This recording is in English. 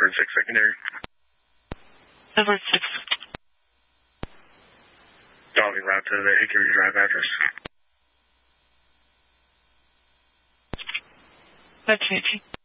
Edward 6 secondary. Edward 6. Dolly route to the Hickory Drive address. 1918.